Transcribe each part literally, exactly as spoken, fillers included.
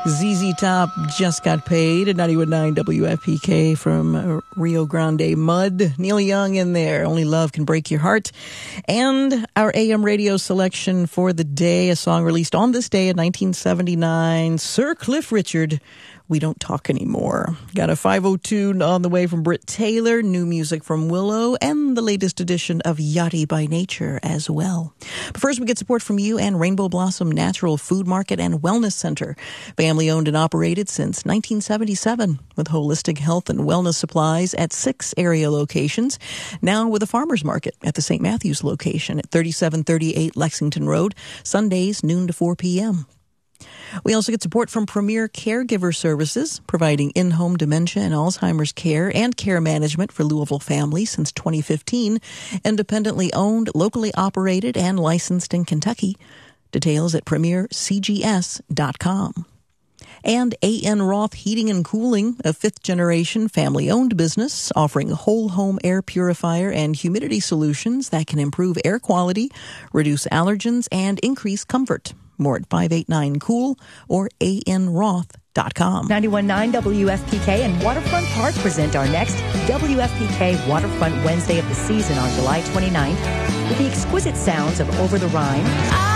Z Z Top just got paid at ninety-one point nine W F P K from Rio Grande Mud. Neil Young in there. Only Love Can Break Your Heart. And our A M radio selection for the day, a song released on this day in nineteen seventy-nine, Sir Cliff Richard, We Don't Talk Anymore. Got a five oh two on the way from Britt Taylor, new music from Willow, and the latest edition of Yachty by Nature as well. But first, we get support from you and Rainbow Blossom Natural Food Market and Wellness Center. Family owned and operated since nineteen seventy-seven, with holistic health and wellness supplies at six area locations. Now with a farmer's market at the Saint Matthews location at thirty-seven thirty-eight Lexington Road, Sundays noon to four p.m. We also get support from Premier Caregiver Services, providing in-home dementia and Alzheimer's care and care management for Louisville families since twenty fifteen. Independently owned, locally operated, and licensed in Kentucky. Details at premier c g s dot com. And A N. Roth Heating and Cooling, a fifth-generation family-owned business offering whole-home air purifier and humidity solutions that can improve air quality, reduce allergens, and increase comfort. More at five eight nine cool or a n roth dot com. ninety-one point nine W F P K and Waterfront Park present our next W F P K Waterfront Wednesday of the season on July twenty-ninth with the exquisite sounds of Over the Rhine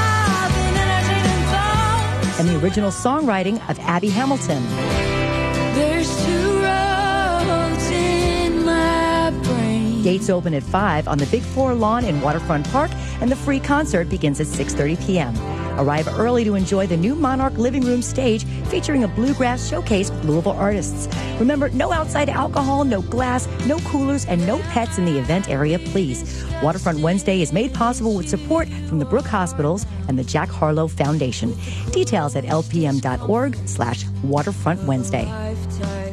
and the original songwriting of Abby Hamilton. There's two roads in my brain. Gates open at five on the Big Floor lawn in Waterfront Park, and the free concert begins at six thirty p.m. Arrive early to enjoy the new Monarch Living Room stage featuring a bluegrass showcase with Louisville artists. Remember, no outside alcohol, no glass, no coolers, and no pets in the event area, please. Waterfront Wednesday is made possible with support from the Brooke Hospitals and the Jack Harlow Foundation. Details at l p m dot org slash waterfront Wednesday.